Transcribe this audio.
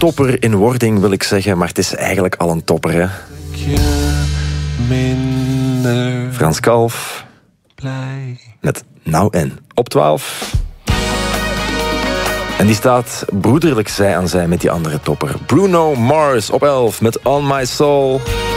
topper in wording, wil ik zeggen, maar het is eigenlijk al een topper, hè? Frans Kalf met Nou en op 12. En die staat broederlijk zij aan zij met die andere topper. Bruno Mars op 11 met On My Soul.